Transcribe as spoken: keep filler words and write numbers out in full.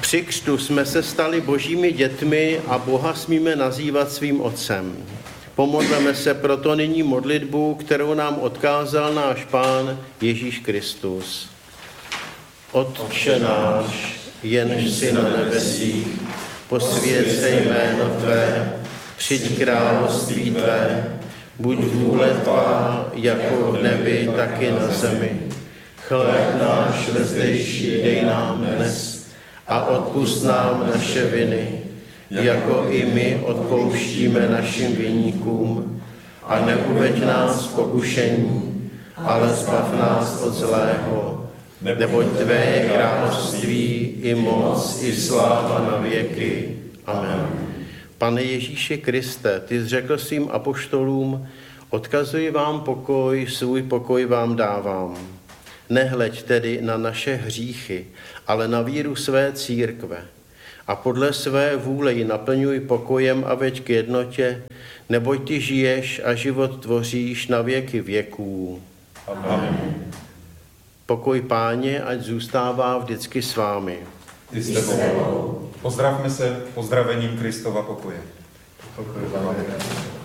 Při křtu jsme se stali božími dětmi a Boha smíme nazývat svým otcem. Pomodleme se proto nyní modlitbu, kterou nám odkázal náš Pán Ježíš Kristus. Otče náš, jenž jsi na nebesích, posvěť se jméno Tvé, přijď království Tvé, buď vůle Tvá, jako v nebi, tak i na zemi. Chléb náš vezdejší dej nám dnes a odpusť nám naše viny, jako i my odpouštíme našim viníkům. A neuveď nás v pokušení, ale zbav nás od zlého. Neboť Tvé je království, i moc, i sláva na věky. Amen. Pane Ježíši Kriste, Ty jsi řekl svým apoštolům, odkazuji vám pokoj, svůj pokoj vám dávám. Nehleď tedy na naše hříchy, ale na víru své církve. A podle své vůle ji naplňuj pokojem a veď k jednotě, neboť Ty žiješ a život tvoříš na věky věků. Amen. Pokoj Páně, ať zůstává vždycky s vámi. Ty s tebou. Pozdravme se pozdravením Kristova pokoje. Pokoj vám.